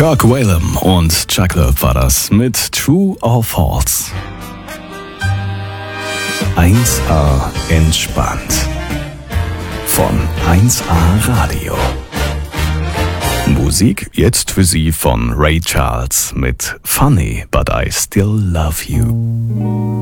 Kirk Whalum und Chuck Loeb war das mit True or False. 1A entspannt. Von 1A Radio. Musik jetzt für Sie von Ray Charles mit Funny But I Still Love You.